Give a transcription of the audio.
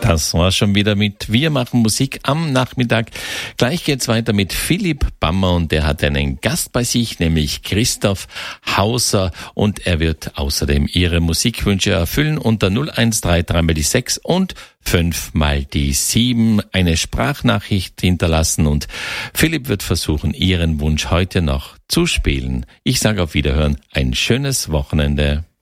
Das war schon wieder mit Wir machen Musik am Nachmittag. Gleich geht's weiter mit Philipp Bammer und der hat einen Gast bei sich, nämlich Christoph Hauser, und er wird außerdem Ihre Musikwünsche erfüllen unter 013 3 mal die 6 und 5 mal die 7 eine Sprachnachricht hinterlassen und Philipp wird versuchen, Ihren Wunsch heute noch zu spielen. Ich sage auf Wiederhören, ein schönes Wochenende.